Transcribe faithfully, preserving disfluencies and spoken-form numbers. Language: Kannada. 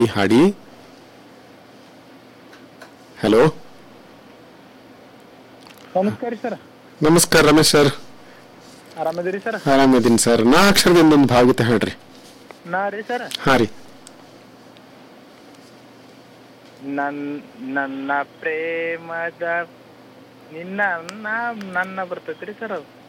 ಹಾಡಿ. ಹಲೋ ನಮಸ್ಕಾರ ಸರ್. ನಮಸ್ಕಾರ ರಮೇಶ್ ಸರ್. ಆರಾಮದಿರಿ ಸರ್? ಆರಾಮಿದ್ದೀನಿ ಸರ್. ನಾ ಅಕ್ಷರದಿಂದ ಒಂದು ಭಾವಗೀತೆ ಹೇಳ್ರಿ. ನಾ ರೀ ಸರ್, ಹಾ ರೀ. ನನ್ ನನ್ನ ಪ್ರೇಮದ ನಿನ್ನ ನನ್ನ ನನ್ನ ಬರ್ತೈತ್ರಿ ಸರ್ ಅದು.